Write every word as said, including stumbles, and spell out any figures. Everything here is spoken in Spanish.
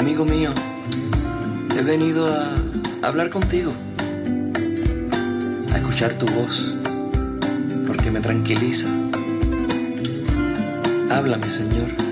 Amigo mío, he venido a hablar contigo, a escuchar tu voz, porque me tranquiliza. Háblame, Señor.